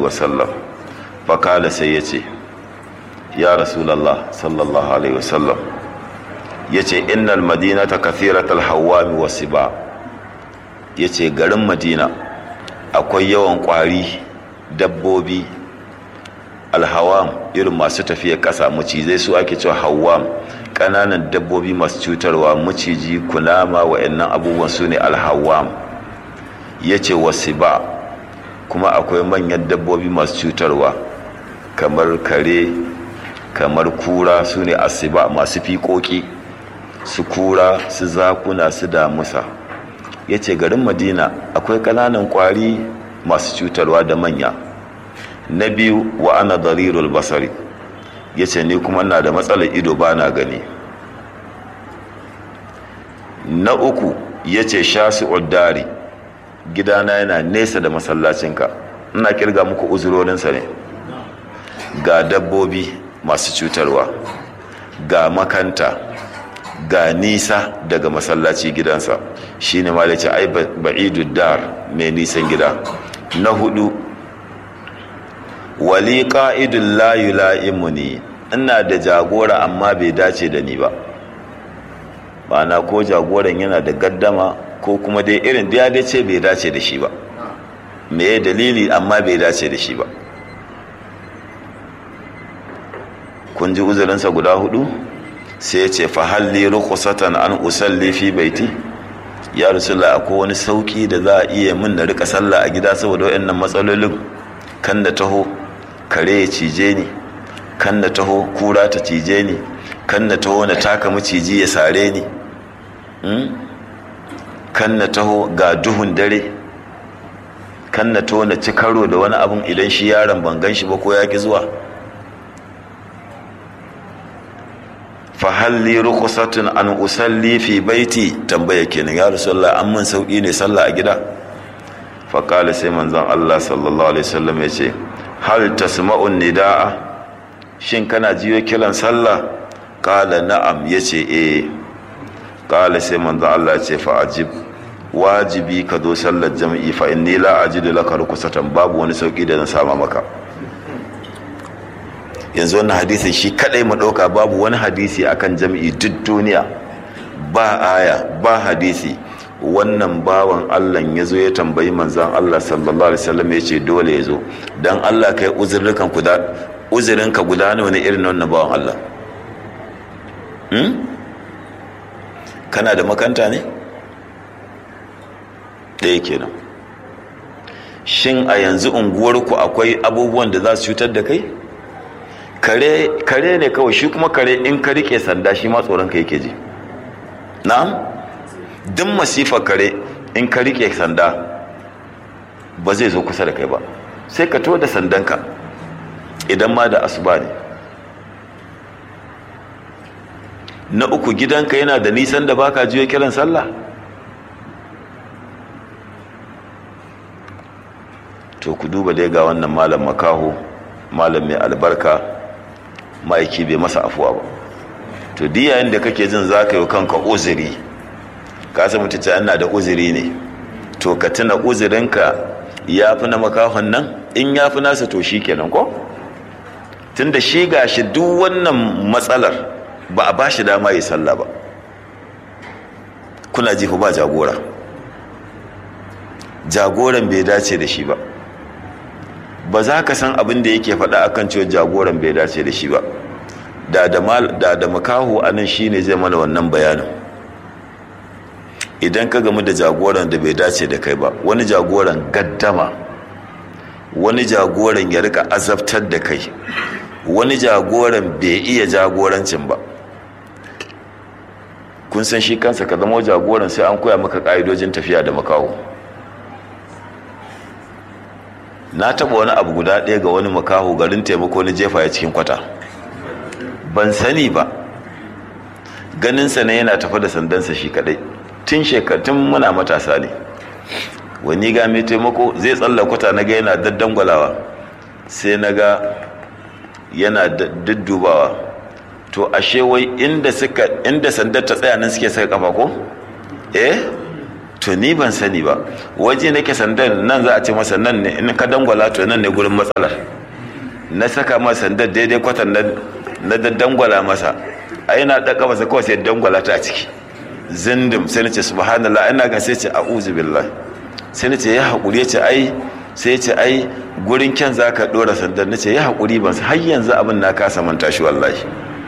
wasallam fakala sai ya ce ya rasulallah sallallahu alaihi wasallam ya ce innal madinata kathiratal hawami wasu ba ya ce garin madina akwai yawan kwari dabbobi alhawam irin masu tafiya ƙasa macizai su ake cewa hawam ƙananan dabbobi masu cutarwa maciji kunama wa'annan abubuwan su ne alhawam ya ce wasu ba kuma akwai manyan dabbobi masu cutarwa kamar kare kamar kura su ne asiba masu fiƙoƙi su kura su zakuna su damusa ya ce garin madina akwai ƙananan ƙwari masu cutarwa da manya na biyu wa ana darirul basari ya ce ni kuma na da matsalar ido ba na gani na uku ya ce shasu uddari gidana yana nesa da masallacinka ina kirga muku uzurorinsa ne ga dabbobi masu cutarwa ga makanta ga nisa daga masallaci gidansa shine ma da ce ai ba'idud dar mai nisan gida na hudu wali qa'idul la yula'imuni ina da jagora amma bai dace da ni ba ma'ana ko jagoran yana da gaddama ko kuma dai irin da ya dace bai dace da shi ba me dalili amma bai dace da shi ba kun ji uzurinsa guda hudu sai ya ce fahalli rukhsatan an usalli fi baiti ya rasulullah akwai wani sauki da za a iya min na rika sallah a gida saboda wayannan matsalolin kan da taho kare ya cije ni kan da taho kura ta cije ni kan da taho na taka maciji ya sare ni kan na taho ga duhun dare kan na taho na ci karo da wani abun idan shi yaron ban gan shi ba ko ya ki zuwa fahalli rukhsatun an usalli fi baiti tambaya kenan ya rasulullah an mun sauki ne sallah a gida fa qala sai manzon Allah sallallahu alaihi wasallam ya ce hal tasma'u nidaa shin kana jiyo kiran sallah qala na'am yace eh qala sai manzon Allah ya ce fa ajib wajibi ka zo sallar jami'i fa inni la ajidu laka rukhsatan babu wani sauki da zan sama maka yanzu wannan hadisin shi kadai mu dauka babu wani hadisi akan jami'i duk duniya ba aya ba hadisi wannan bawan Allah ya zo ya tambayi manzon Allah sallallahu alaihi wasallam ya ce dole ya zo dan Allah kai uzurinka guda ne wani irin wannan bawan Allah kana da makanta ne ɗaya kenan shin a yanzu unguwarku akwai abubuwan da za su cutar da kai kare ne kawai shi kuma kare in ka rike sanda shi ma tsoron ka yake ji na'am duk masifar kare in ka rike sanda ba zai zo kusa da kai ba sai ka to da sandanka idan ma da asuba ne na uku gidanka yana da nisan da baka jiyo kiran sallah to ku duba dai ga wannan malam makaho malam mai albarka ma'aiki bai masa afuwa ba to yayin da kake jin za ka yi kanka uzuri ka san mutum ta yana da uzuri ne to ka tuna uzurinka ya fi na makahon nan in ya fi nasa to shi kenan ko tun da shi ga shi duk wannan matsalar ba a ba shi dama yi sallah ba kuna jifa ba jagoran bai dace da shi ba ba za ka san abin da yake faɗa akan cewa jagoran bai dace da shi ba da makaho a nan shi ne zai mana wannan bayanin idan ka gamu da jagoran da bai dace da kai ba wani jagoran gaddama wani jagoran ya rika azabtar da kai wani jagoran bai iya jagorancin ba kun san shi kansa ka zama jagoran sai an koya maka ƙa'idojin tafiya da makaho na taba wani abu guda ɗaya ga wani makaho garin taimako na jefa ya cikin kwata ban sani ba ganinsa ne yana tafa da sandansa shi kadai tun muna matasa ne wani ga mai taimako zai tsalla kwata na ga yana daddangwalawa sai na ga yana duddubawa to ashe wai inda sandar ta tsaya nan suke saka kafa ko to ni ban sani ba, waje nake sandar nan za a ce masa nan ne, in ka dangwala to nan ne gurin matsalar. Na saka masa sandar daidai kwatan na dangwala masa, a yana ɗaga masa kawai sai dangwala ta a ciki zindim. Sai na ce subhanallah, ina ga sai ce a'udhu billah. Sai na ce ya haƙuri, ya ce ai, sai ce ai gurin kyan za ka ɗora sandar. na ce ya haƙuri, ban har yanzu abin na kasa manta shi wallahi.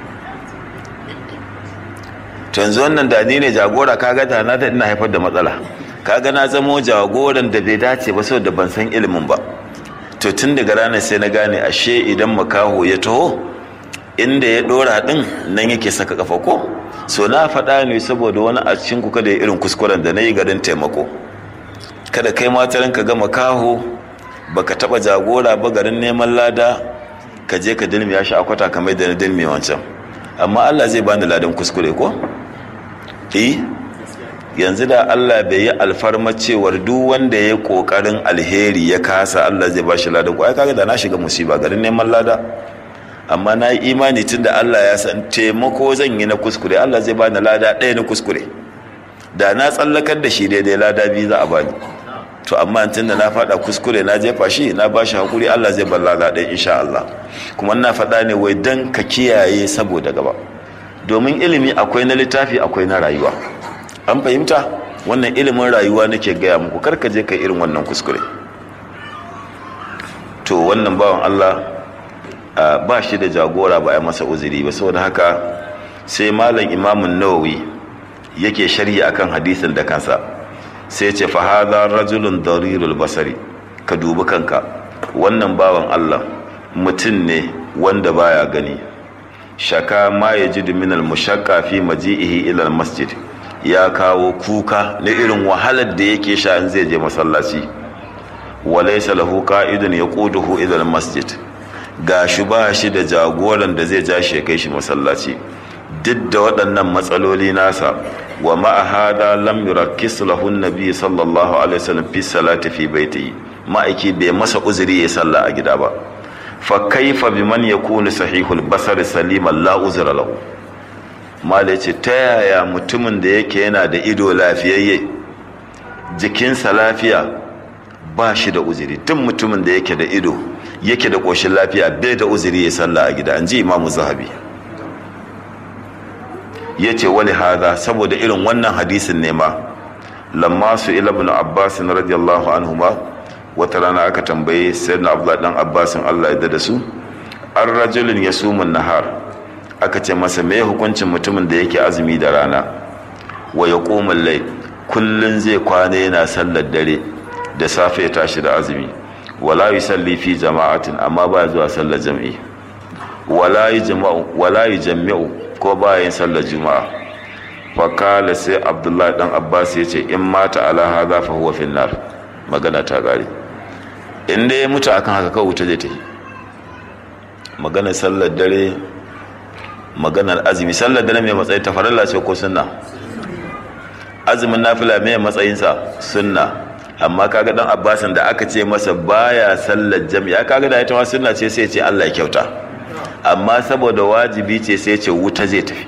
to yanzu wannan da ni ne jagora, kaga da na ina haifar da matsala, kaga na zamo jagoran da bai dace ba saboda ban san ilimin ba. to tun daga ranar sai na gane ashe idan makaho ya taho inda ya ɗora ɗin nan yake saka kafa ko. so na faɗa ne saboda wani a cikin ku kada ya irin kuskuren da na yi garin taimako. kada kai mataran ka ga makaho baka taba jagora ba garin neman lada ka je ka dilmiya shi akwata kamar da na dilmi wancan, amma Allah zai bani ladan kuskure ko. yanzu da Allah bai yi alfarma cewar duk wanda ya kokarin alheri ya kasa Allah zai bashi ladan ko ai kaga da na shiga musiba garin neman lada. amma na yi imani tunda Allah ya san taimako zan yi na kuskure, Allah zai bani lada ɗaya na kuskure. da na tsallakar da shi daidai lada biyu za a bani. to amma tunda na faɗa kuskure na jefa shi, na bashi hakuri, Allah zai bar lada ɗaya insha Allah. kuma na faɗa ne wai dan ka kiyaye saboda gaba, domin ilimi akwai na littafi akwai na rayuwa. an fahimta? wannan ilimin rayuwa nake gaya muku, kar ka je ka irin wannan kuskure. to wannan bawan Allah ba shi da jagora, ba a masa uzuri ba. saboda haka sai malam imamun nawawi yake sharhi akan hadisin da kansa, sai ce fa hadha rajulun darirul basari, ka dubi kanka, wannan bawan Allah mutum ne wanda baya gani. shaka ma yajidu min al-mushaqqa fi maji'ihi ila al-masjid, ya kawo kuka na irin wahalar da yake sha in zai je masallaci. walaysa lahu qa'idun yaquduhu ila al-masjid, gashi ba shi da jagoran da zai ja shi kai shi masallaci. duk da waɗannan matsaloli nasa, wa ma'a hada lam yurakkis lahu an-nabi sallallahu alaihi wasallam fi salati fi baitihi, ma'aiki bai masa uzuri ya salla a gida ba. fa kaifa biman yakunu sahihul basar saliman la uzra lahu. mala ce ta yaya mutumin da yake yana da ido lafiyayye, jikinsa lafiya, ba shi da uzuri? duk mutumin da yake da ido yake da ƙoshin lafiya bai da uzuri ya salla a gida, an ji imamu zahabi. ya ce wani hada, saboda irin wannan hadisin ne ma lamma su ila ibn abbas radiyallahu anhu ma, wata rana aka tambaye sayyidina abdullah dan abbas Allah ya da su, an rajulun yasumun nahar, aka ce masa me hukuncin mutumin da yake azumi da rana, wa yaqumul layl, kullun zai kwana yana sallar dare, da safe ya tashi da azumi, wala yusalli fi jama'atin, amma ba zuwa sallar jami'i, wala yujma'u, ko ba yin sallar juma'a. fakala sai abdullahi dan abbas ya ce in mata ala hadha fa huwa fi nar, magana ta gare. inda ya mutu akan haka kawai wuta zai ta yi. maganar sallar dare, maganar azumi. sallar dare mai matsayi ta farilla ce ko sunna? azumin nafila mai matsayinsa sunna. amma kaga dan abbasin da aka ce masa baya sallar jami'a, kaga da ita ma sunna ce sai ce Allah ya kyauta, amma saboda wajibi ce sai ce wuta zai tafi.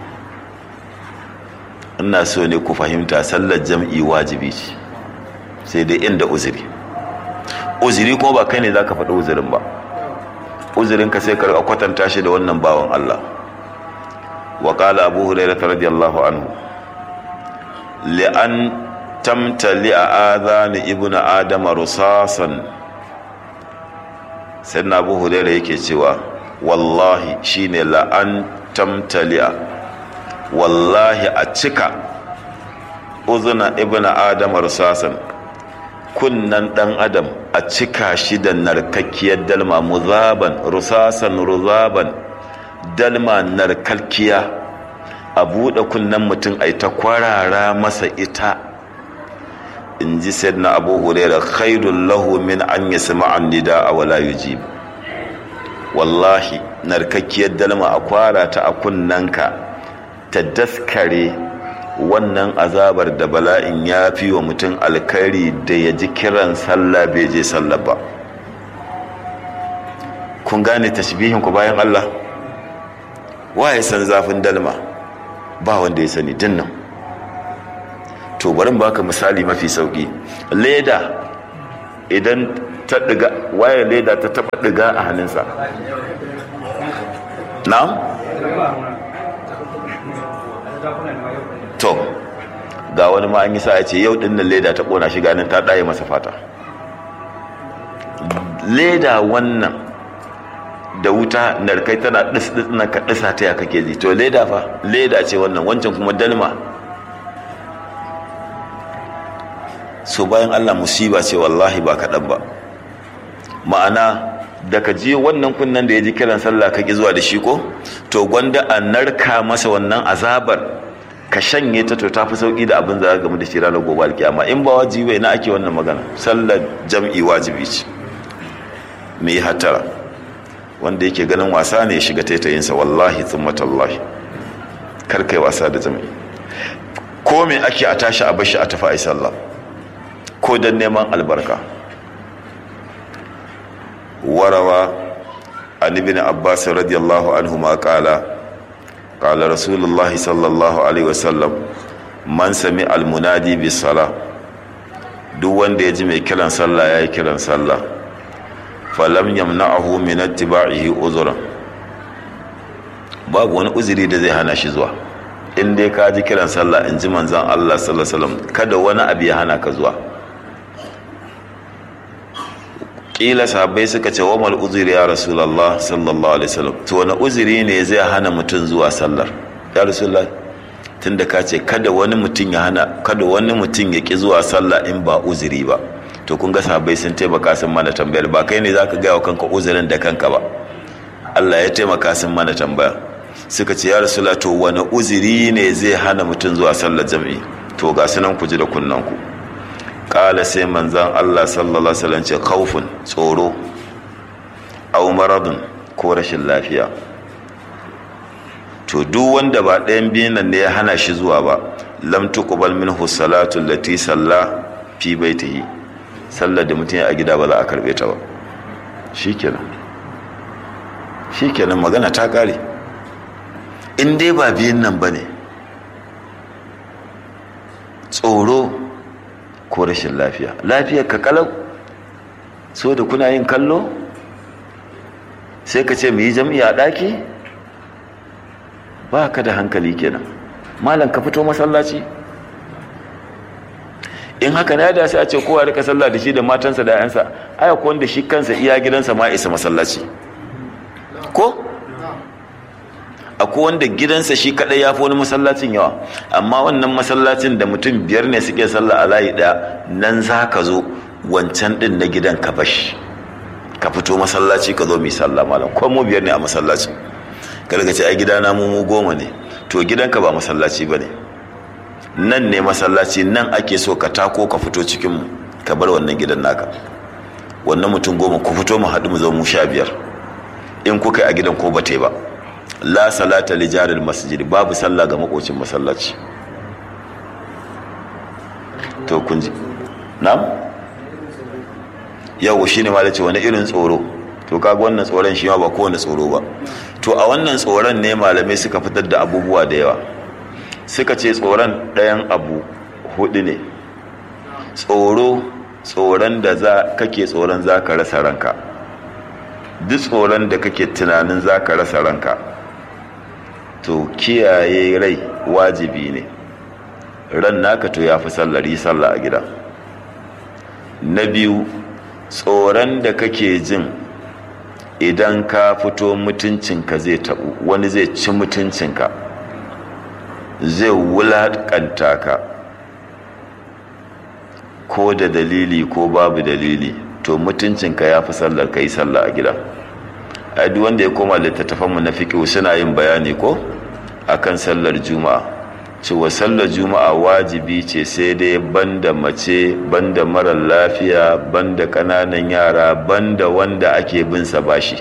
ina so ne ku fahimta, sallar jam'i wajibi ce, sai dai inda uzuri. uzuri ko ba kai ne zaka faɗi uzurin ba, uzurinka sai ka kwatanta shi da wannan bawan Allah. wa qala abu hurairah radiyallahu anhu li an tamtali adhan ibnu adam rusasan. sayyidina abu hurairah yake cewa wallahi shine la an tamtali, wallahi a cika uzuna ibnu adam rusasan, kunnan dan adam a cika shi da narkakkiyar dalma, muzaban rusasan ruzaban, dalma narkakkiya, a buɗe kunnan mutum ai ta kwarara masa ita. in ji sayyidina abu hurairah khairul lahu min an yasma'a an-nidaa wa la yujib. wallahi narkakkiyar dalma a kwara ta a kunnanka ta daskare, wannan azabar da bala'in ya fi wa mutum alkhairi da ya ji kiran sallah bai je sallah ba. kun gane tashbihin ku bayan Allah? waye san zafin dalma? ba wanda ya sani dinnan. to bari baka misali mafi sauki. Leda idan ta diga, waye leda ta taba diga a hannunsa? Na'am? To ga wani ma an yi sa ya ce yau dinnan leda ta kona shi ganin ta ɗaye masa fata. Leda wannan da wuta narkai tana ɗis-ɗis ka ɗisa ta ya kake ji, to leda fa leda ce wannan, wancan kuma dalma. So bayan Allah musiba ce wallahi ba kaɗan ba. Ma'ana da ka je wannan kunnan da ya ji kiran sallah ka ki zuwa da shi ko, to gwanda a narka masa wannan azabar ka shanye ta, to ta fi sauki da abin da za game da shi ranar gobe alkiyama. In ba wajibi na ake wannan magana, sallar jam'i wajibi ce. Me yi hattara wanda yake ganin wasa ne ya shiga taitayinsa, wallahi thummatallahi kar kai wasa da jam'i. Ko me ake a tashi a bashi a tafi a yi sallah, ko don neman albarka. Warawa an ibn Abbas radiyallahu anhu ma qala rasulullahi sallallahu alaihi wasallam man sami almunadi bis sala, duk wanda ya ji mai kiran sallah yayi kiran sallah, falam yamna'ahu min ittiba'ihi uzran, babu wani uzuri da zai hana shi zuwa. In dai ka ji kiran sallah, in ji manzon Allah sallallahu alaihi wasallam, kada wani abu ya hana ka zuwa. Kila sahabbai suka ce wa mal uzuri ya rasulullah sallallahu alaihi wasallam, to wani uzuri ne zai hana mutum zuwa sallar ya rasulullah? Tunda ka ce kada wani mutum ya ki zuwa sallah in ba uzuri ba, to kun ga sahabbai sun taimaka sun mana tambayar, ba kai ne zaka gaya wa kanka uzurin da kanka ba. Allah ya taimaka sun mana tambaya, suka ce ya rasulullah to wani uzuri ne zai hana mutum zuwa sallar jami'i? To ga sunan ku ji da kunnanku. Kala sai manzan Allah sallallahu alaihi wasallam ce khawfun, tsoro, aw maradun, ko rashin lafiya. To duk wanda ba ɗayan biyun nan ne ya hana shi zuwa ba, lam tuqbal minhu salatu allati salla fi baitihi, sallar da mutum a gida ba za a karbe ta ba. Shikenan magana ta kare. In dai ba biyun nan bane, tsoro ko rashin lafiya, lafiyar ka kalau, so da kuna yin kallo sai ka ce mu yi jam'i a ɗaki, ba ka da hankali kenan. Malam ka fito masallaci. In haka na yada sai a ce kowa rika sallah da shi da matansa da 'yansa, aya ko wanda shi kansa iya gidansa ma isa masallaci ko? Akwai wanda gidansa shi kadai ya fi wani masallacin yawa, amma wannan masallacin da mutum 5 ne suke sallah a layi daya, nan za ka zo wancan din na gidan ka bashi, ka fito masallaci ka zo mai sallah. Malam ko mu 5 ne a masallacin, kada ka ce ai gidana mu 10 ne, to gidanka ba masallaci ba ne, nan ne masallaci. Nan ake so ka tako ka fito cikin mu, ka bar wannan gidan naka. Wannan mutum 10 ku fito mu haɗu mu zo mu 15, in kuka yi a gidan ko ba ta yi ba. La salata li jaril masjid, babu sallah ga makocin masallaci. To kun ji na'am, yawo shine ma da ce wani irin tsoro. To kaga wannan tsoron shi ma ba kowane tsoro ba. To a wannan tsoron ne malamai suka fitar da abubuwa da yawa. Suka ce tsoron ɗayan abu 4 ne. Tsoron da kake tsoron za ka rasa ranka, duk tsoron da kake tunanin za ka rasa ranka, to kiyaye rai wajibi ne. Ran naka to ya fi sallah a gida. Na biyu, tsoron da kake jin idan ka fito mutuncinka zai tabu, wani zai ci mutuncinka, zai wulaƙanta ka, ko da dalili ko babu dalili, to mutuncinka ya fi sallar ka yi sallah a gida. A duk wanda ya koma littattafanmu na fiqh suna yin bayani ko akan sallar juma'a, cewa sallar juma'a wajibi ce, sai dai banda mace, banda marar lafiya, banda ƙananan yara, banda wanda ake bin sa bashi.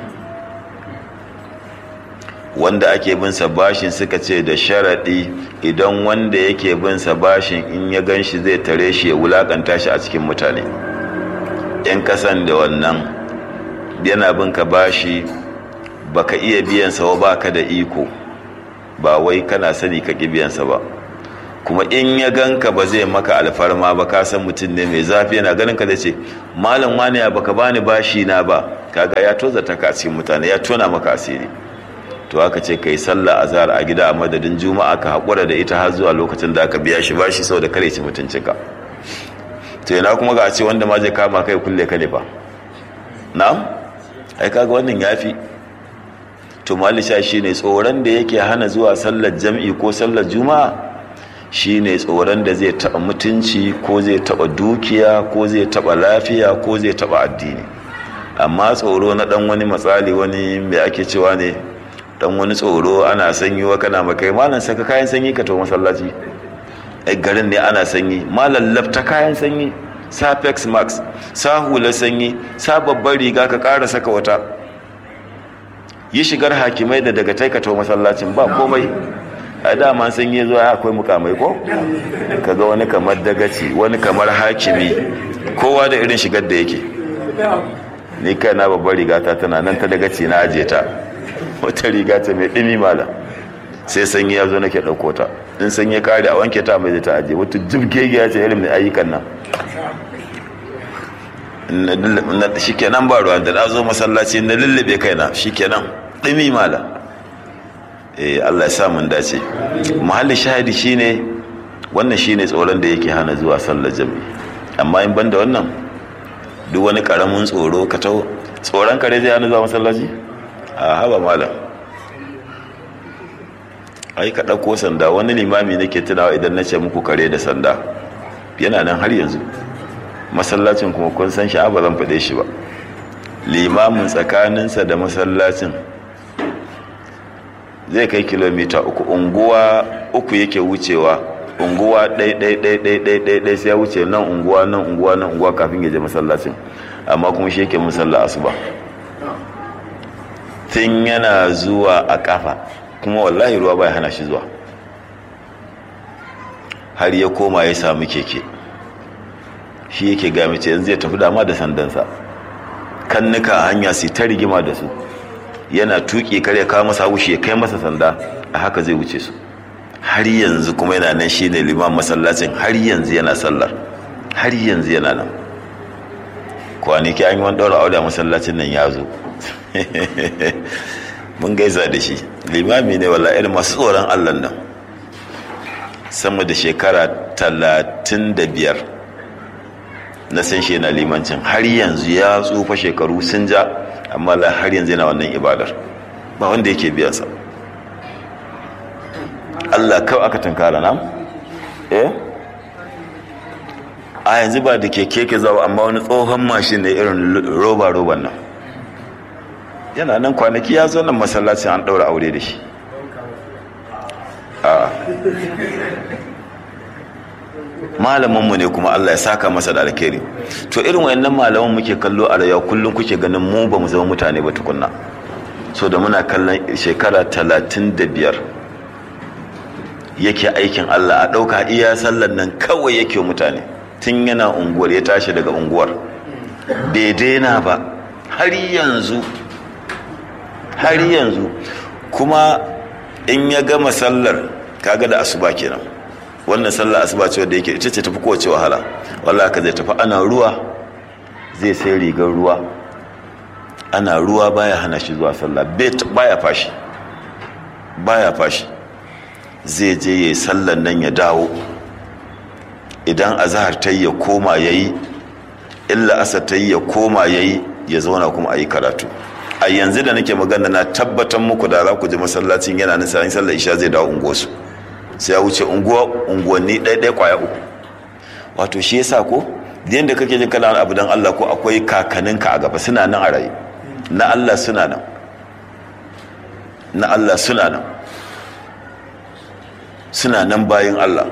Wanda ake bin sa bashin suka ce da sharaɗi, idan wanda yake bin sa bashin in ya gan shi zai tare shi ya wulakanta shi a cikin mutane. In kasan da wannan yana bin ka bashi baka iya biyan sa ba, ka da iko, ba wai kana sani ka ki biyan sa ba, kuma in ya ganka ba zai maka alfarma ba, ka san mutum ne mai zafi, yana ganin ka zai ce malam wani ya baka bani bashi na ba, kaga ya tozarta ka cikin mutane, ya tona maka asiri. to aka ce kai sallah azhar a gida a madadin juma'a, ka haƙura da ita har zuwa lokacin da aka biya shi bashi saboda kare ci mutuncinka. to yana kuma ga a ce wanda ma zai kama kai kulle ka ne fa, na'am ai kaga wannan yafi. to malisha shine tsoron da yake hana zuwa sallar jam'i ko sallar juma'a, shine tsoron da zai taɓa mutunci ko zai taɓa dukiya ko zai taɓa lafiya ko zai taɓa addini. amma tsoro na dan wani matsali, wani mai ake cewa ne, dan wani tsoro, ana sanyi wa kana makai malam saka kayan sanyi ka to masallaci, ai garin ne ana sanyi, malam lafta kayan sanyi, sa pex max, sa hula sanyi, sa babbar riga ka ƙara saka wata, yi shigar hakimai da daga taikato masallacin ba komai. a dama sanyi zuwa akwai mukamai ko, kaga wani kamar dagaci, wani kamar hakimi, kowa da irin shigar da yake. ni kai na babbar riga ta tana nan ta dagaci na aje ta, wata riga ta mai ɗimi mala, sai sanyi ya zo nake ɗauko ta, in sanyi kare a wanke ta mai zai ta aje, wata jibgege ya ce irin mai ayyukan nan. shikenan ba ruwan da na zo masallaci na lullube kaina, shikenan ɗimi mala. Allah ya sa mun dace. Mahallin shahidi shine wannan, shine tsoron da yake hana zuwa sallar jami'i. amma in banda wannan, duk wani karamin tsoro ka taho, tsoron kare zai hana zuwa masallaci? a haba malam, ai ka ɗauko sanda. wani limami nake tunawa idan na ce muku kare da sanda yana nan har yanzu masallacin, kuma kun san shi, ba zan faɗe shi ba. limamin tsakaninsa da masallacin zai kai kilomita 3, unguwa 3 yake wucewa, unguwa ɗai sai ya wuce nan unguwa nan unguwa nan unguwa kafin ya je masallacin. amma kuma shi yake musalla asuba, tun yana zuwa a kafa, kuma wallahi ruwa bai hana shi zuwa, har ya koma ya samu keke. shi yake gamice yanzu zai tafi dama da sandansa, kannuka a hanya su ta rigima da su, yana tuki kare kawo masa wuce ya kai masa sanda, a haka zai wuce su. har yanzu kuma yana nan shine liman masallacin, har yanzu yana sallar, har yanzu yana nan. kwanaki an yi wani ɗaura aure a masallacin nan ya zo mun gaisa da shi, limami ne wala irin masu tsoron Allah nan, sama da shekara 35 na san shi yana limancin, har yanzu ya tsufa, shekaru sun ja, amma har yanzu yana wannan ibadar, ba wanda yake biyansa. Allah kawai aka tunkara nam? a yanzu ba da keke zawo, amma wani tsohon mashin ne irin roba-roban nan, yana nan kwanaki ya zo nan masallacin an ɗaura aure da shi. malaminmu ne kuma Allah ya saka masa da alkhairi. to irin wayannan malaman muke kallo a rayuwa, kullum kuke ganin mu ba mu zama mutane ba tukunna, so da muna kallon shekara 35 yake aikin Allah, a ɗauka iya sallar nan kawai yake mutane, tun yana unguwar, ya tashi daga unguwar bai daina ba har yanzu. kuma in ya gama sallar, kaga da asuba kenan, wannan sallar asuba ce wadda yake ita ce tafi kowace wahala, wallahi ka zai tafi ana ruwa, zai sai rigar ruwa, ana ruwa baya hana shi zuwa sallah, baya fashi, zai je yayi sallar nan ya dawo, idan azhar ta yi ya koma yayi, illa asar ta yi ya koma yayi, ya zauna kuma a yi karatu. a yanzu da nake magana na tabbatar muku da za ku ji masallacin yana nisa, in sallar isha zai dawo unguwarsu, sai ya wuce unguwanni ɗaiɗai kwaya 3. wato shi yasa ko yadda kake jin kana abu dan Allah, ko akwai kakaninka a gaba suna nan a raye, na Allah suna nan, suna nan bayin Allah.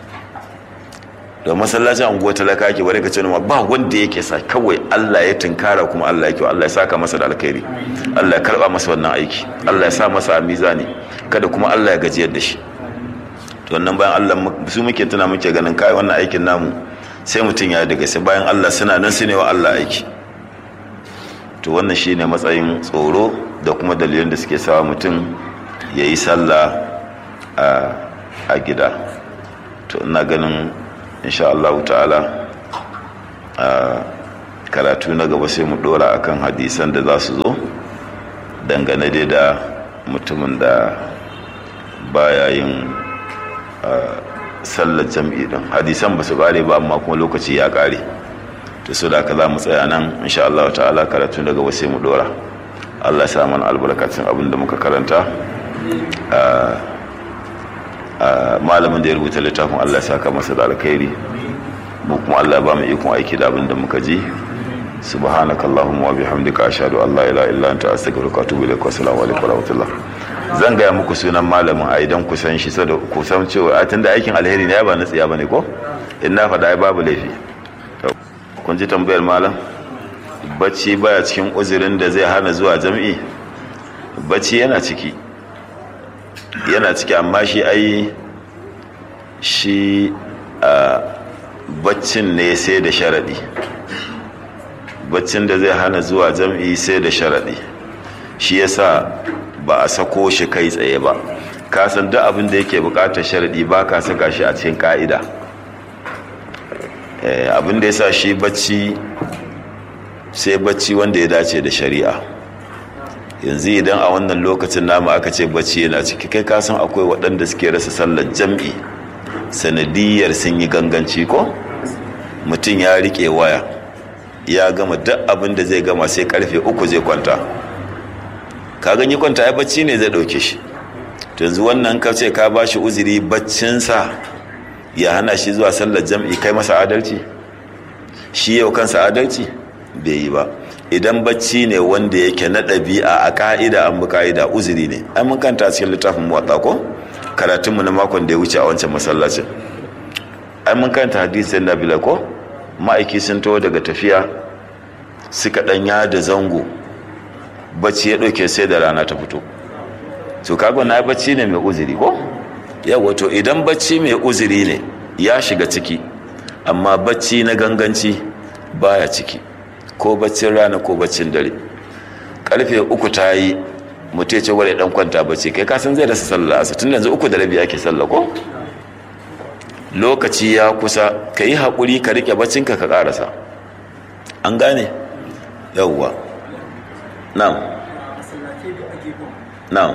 da masallacin unguwar talaka yake bare ka ce ba wanda yake sa, kawai Allah ya tunkara, kuma Allah yake, Allah ya saka masa da alkhairi, Allah ya karba masa wannan aiki, Allah ya sa masa a mizani, kada kuma Allah ya gajiyar da shi. to wannan bayan Allah su muke tuna, muke ganin kai wannan aikin namu sai mutun ya daga sai bayan Allah suna nan su ne wa Allah aiki. to wannan shine matsayin tsoro da kuma dalilan da suke sawa mutum yayi sallah a gida. to ina ganin insha Allah ta'ala a karatu na gaba sai mu dora akan hadisan da za su zo dangane dai da mutumin da baya yin sallar jam'i din. Hadisan ba su kare ba amma kuma lokaci ya kare, to so da haka za mu tsaya nan insha Allah ta'ala karatu na gaba sai mu dora. Allah ya sa mana albarkacin abin da muka karanta. Malamin da ya rubuta littafin Allah ya saka masa da alkhairi, mu kuma Allah ya ba mu ikon aiki da abin da muka ji. Subhanakallahumma wa bihamdika ashhadu an la ilaha illa anta astaghfiruka wa atubu ilaik. Assalamu alaikum wa rahmatullah. Zan gaya muku sunan malamin a idan ku san shi, saboda ku san cewa a tunda aikin alheri ne ya ba na tsiya bane ko in na faɗa ai babu laifi. Kun ji tambayar malam, bacci baya cikin uzurin da zai hana zuwa jam'i? Bacci yana ciki amma shi ai shi baccin ne sai da sharadi. Baccin da zai hana zuwa jam'i sai da sharadi, shi yasa ba a sako shi kai tsaye ba. Ka san duk abin da yake bukatar sharadi ba ka saka shi a cikin ka'ida. Abin da yasa shi bacci sai bacci wanda ya dace da shari'a. Yanzu idan a wannan lokacin namu aka ce bacci yana ciki, kai ka san akwai waɗanda suke rasa sallar jam'i sanadiyar sun yi ganganci ko mutum ya rike waya ya gama duk abin da zai gama sai karfe 3 zai kwanta. Ka gani kwanta ai bacci ne zai dauke shi. To yanzu wannan ka ce ka bashi uzuri baccinsa ya hana shi zuwa sallar jam'i, kai masa adalci? Shi yau kansa adalci bai yi ba. Idan bacci ne wanda yake na ɗabi'a a ka'ida, an bi ka'ida, uzuri ne. Ai mun kanta cikin littafin muwatta ko karatunmu na makon da ya wuce a wancan masallacin. Ai mun kanta hadisin Nabila ko ma'aiki sun taho daga tafiya suka ɗanya da zango, bacci ya ɗauke sai da rana ta fito. To kaga na bacci ne mai uzuri ko yawa. To idan bacci mai uzuri ne ya shiga ciki, amma bacci na ganganci baya ciki, ko baccin rana ko baccin dare. Karfe 3 ta yi mutum ya ce wale dan kwanta bacci, kai kasan zai rasa sallah asa tun yanzu 3:30 ake sallah ko. Lokaci ya kusa, ka yi haƙuri ka riƙe baccinka ka ƙarasa. An gane yawwa. Na'am na'am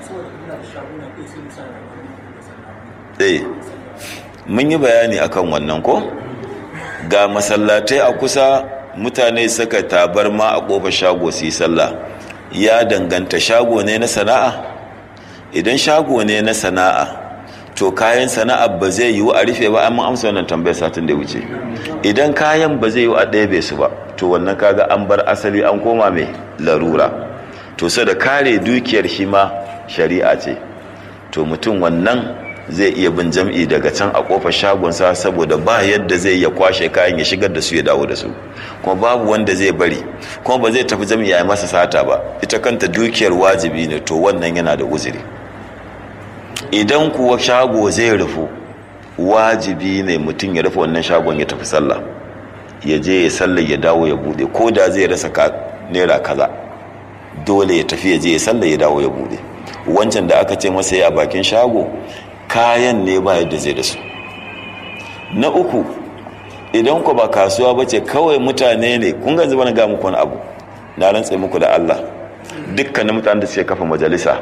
mun yi bayani akan wannan ko. Ga masallatai a kusa, mutane suka tabarma a ƙofar shago su yi sallah. Ya danganta, shago ne na sana'a? Idan shago ne na sana'a, to kayan sana'a ba zai yiwu a rufe ba. An amsa wannan tambayar satin da wuce. Idan kayan ba zai yiwu a ɗebe su ba, to wannan kaga an bar asali an koma mai larura. To sai da kare dukiyar shi ma shari'a ce. To mutum wannan zai iya bin jam'i daga can a kofar shagonsa, saboda ba yadda zai ya kwashe kayan ya shigar da su ya dawo da su, kuma babu wanda zai bari, kuma ba zai tafi jam'i ya yi masa sata ba. Ita kanta dukiyar wajibi ne, to wannan yana da uzuri. Idan kuwa shago zai rufu, wajibi ne mutum ya rufe wannan shagon ya tafi sallah, ya je ya sallah ya dawo ya bude, ko da zai rasa naira kaza dole ya tafi ya je ya sallah ya dawo ya bude. Wancan da aka ce masa ya bakin shago, kayan ne ba yadda zai da su. Na uku, idan ku ba kasuwa ba ce, kawai mutane ne, kun ga zuba na ga muku wani abu, na rantse muku da Allah, dukkanin mutanen da suke kafa majalisa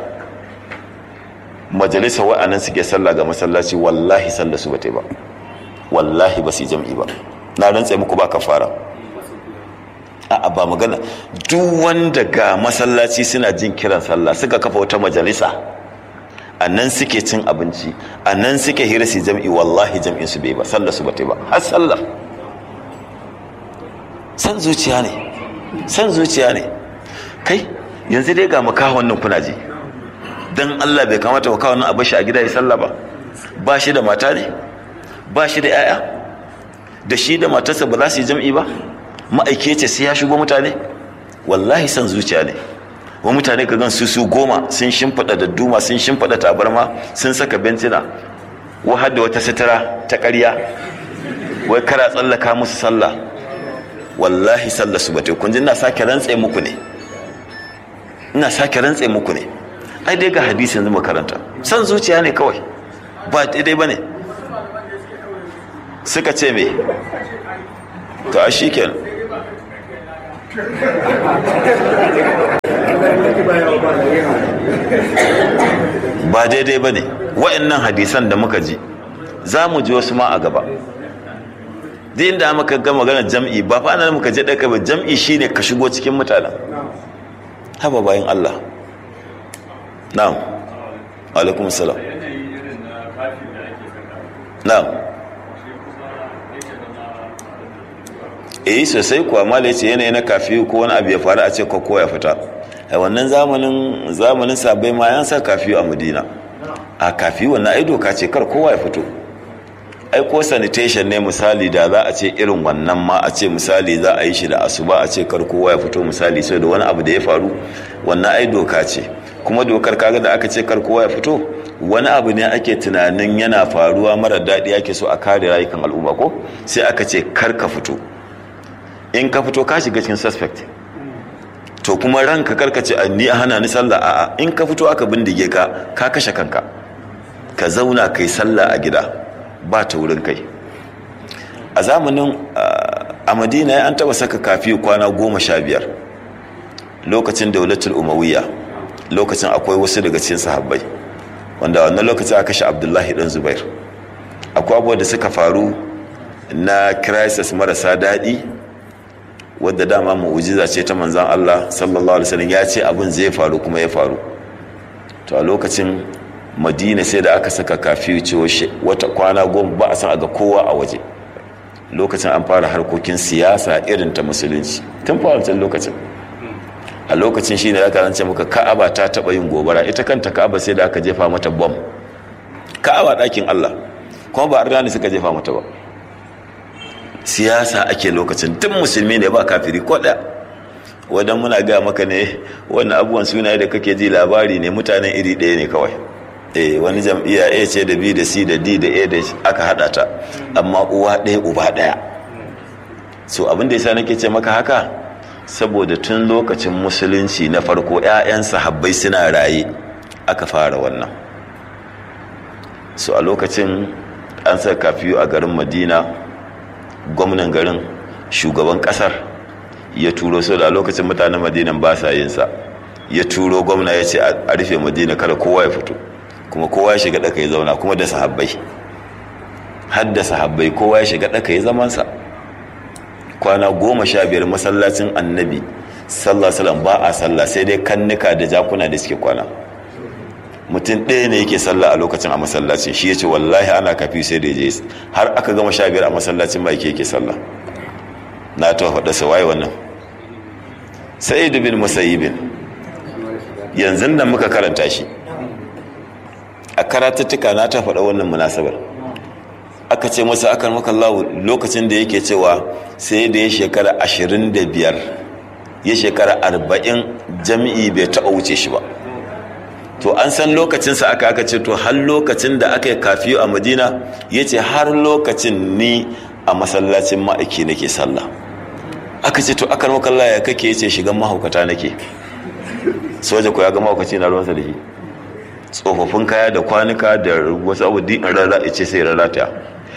wa'annan suke sallah ga masallaci, wallahi sallah su bata ba, wallahi ba su jam'i ba. Na rantse muku ba kafara. A'a ba magana, duk wanda ga masallaci suna jin kiran sallah suka kafa wata majalisa, a nan suke cin abinci, a nan suke hira su jam'i, wallahi jam'in su bai ba, sallah su bata ba. Har sallah san zuciya ne. Kai yanzu dai ga makahon nan kuna ji, dan Allah bai kamata makahon nan a bashi a gida ya sallah ba? Ba shi da mata ne, ba shi da 'ya'ya, da shi da matarsa ba za su yi jam'i ba? Ma'aike ce sai ya shigo mutane? Wallahi san zuciya ne. Wa mutane ka gan su 10 sun shimfiɗa da duma, sun shimfiɗa tabarma, sun saka bencina, wa har da wata sitara ta ƙarya, wai kara tsallaka musu sallah. Wallahi sallah su bate. Kun ji ina sake rantse muku ne. Ai dai ga hadisi yanzu makaranta. San zuciya ne kawai, ba daidai bane. suka ce me to a shi kenan ba daidai ba ne wa'annan hadisan da muka ji za mu ji wasu ma a gaba din da muka ga maganar jam'i ba fa nan muka je daka ba jam'i shine ka shigo cikin mutanen haba bayan Allah na'am alaikum salam na'am sosai kuwa malai ce yanayi na kafi ko wani abu ya faru a ce ko ya fita a wannan zamanin sabai ma yan sa kafi a Madina a kafi wannan ai doka ce kar kowa ya fito ai ko sanitation ne misali da za a ce irin wannan ma a ce misali za a yi shi da asuba a ce kar kowa ya fito misali sai da wani abu da ya faru wannan ai doka ce kuma dokar kaga da aka ce kar kowa ya fito wani abu ne ake tunanin yana faruwa mara daɗi ake so a kare rayukan al'umma ko sai aka ce kar ka fito in ka fito ka shiga cikin suspect to kuma ranka karkace ni a hana ni sallah a'a in ka fito aka bindige ka kashe kanka ka zauna kai sallah a gida ba ta wurin kai a zamanin a Madina an taba saka kafi kwana 15 lokacin daulatul umawiyya lokacin akwai wasu daga cikin sahabbai wanda wannan lokacin aka kashe Abdullahi dan Zubair akwai abubuwa da suka faru na crisis marasa daɗi wadda dama mu'ujiza ce ta manzan Allah sallallahu alaihi wasallam ya ce abin zai faru kuma ya faru to a lokacin Madina sai da aka saka kafiyu cewa wata kwana 10 ba a san aga kowa a waje lokacin an fara harkokin siyasa irin ta musulunci tun wancan lokacin a lokacin shine aka rance muka Ka'aba ta taba yin gobara ita kanta Ka'aba sai da aka jefa mata bomb Ka'aba ɗakin Allah kuma ba arna ne suka jefa mata ba siyasa ake lokacin tun musulmi ne ba kafiri ko da wadan muna ga maka ne wannan abubuwan sunaye da kake ji labari ne mutanen iri ɗaya ne kawai wani jam'iyya A ce da B da C da D da A da aka hada ta amma uwa ɗaya uba ɗaya so abin da yasa nake ce maka haka saboda tun lokacin musulunci na farko ƴaƴan sahabbai suna raye aka fara wannan so a lokacin an saka kafiyu a garin Madina gwamnan garin shugaban kasar ya turo so da lokacin mutanen Madinan ba sa yin sa ya turo gwamna ya ce a rufe Madina kada kowa ya fito kuma kowa ya shiga daka ya zauna kuma da sahabbai har da sahabbai kowa ya shiga daka ya zaman sa kwana 15 masallacin Annabi sallallahu alaihi wasallam ba a sallah sai dai kannuka da jakuna da suke kwana mutum ɗaya ne yake sallah a lokacin a masallacin shi ya ce wallahi ana kafi sai da je har aka gama 15 a masallacin ba yake sallah na ta faɗa sa waye wannan Sa'id bin Musayyib yanzu nan muka karanta shi a karatuttuka na ta faɗa wannan munasabar aka ce masa akan maka Allah lokacin da yake cewa sai da ya shekara 25 ya shekara 40 jami'i bai taɓa wuce shi ba to an san lokacinsa aka ce to har lokacin da aka yi kafiyu a Madina ya ce har lokacin ni a masallacin ma'aiki nake sallah aka ce to aka makalla ya kake ya ce shigan mahaukata nake soja ko ya ga mahaukaci na ruwansa da shi tsofaffin kaya da kwanuka da wasu abu din rara ce sai rarata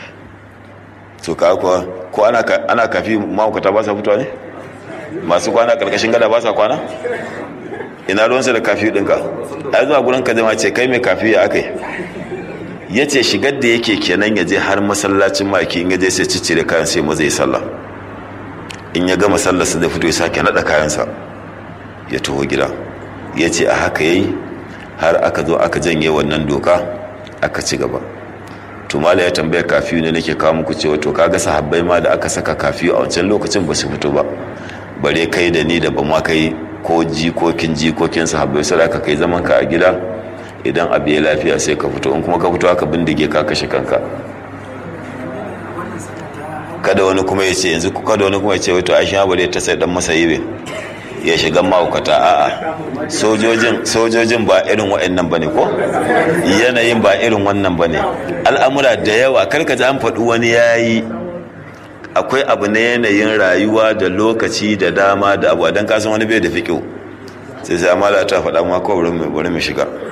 to ka ko ana kafi mahaukata ba sa fitowa ne masu kwana karkashin gada ba sa kwana ina ruwansa da kafi ɗinka a zuwa gurin ka zama ce kai mai kafi ya aka yi ya ce shigar da yake kenan ya je har masallacin maki in ya je sai ciccire kayan sai maza yi sallah in ya gama sallarsa da fito ya sake naɗa kayansa ya taho gida ya ce a haka yayi har aka zo aka janye wannan doka aka ci gaba tumala ya tambaya kafiyu ne nake kawo muku cewa to kaga sahabbai ma da aka saka kafiyu a wancan lokacin ba su fito ba bare kai da ni da ba ma kai ko jikokin sahabbai sai ka kai zaman ka a gida idan abu ya lafiya sai ka fito in kuma ka fito aka bindige ka kashe kanka kada wani kuma ya ce yanzu kada wani kuma ya ce wato Aisha bare ta sai dan masa yibe ya shiga mahaukata a'a sojojin ba irin waɗannan bane ko yanayin ba irin wannan bane al'amura da yawa karka ji an faɗi wani yayi akwai abu na yanayin rayuwa da lokaci da dama da abu dan kasan wani bai da fiƙo sai amala ta faɗa ma kawai bari mu shiga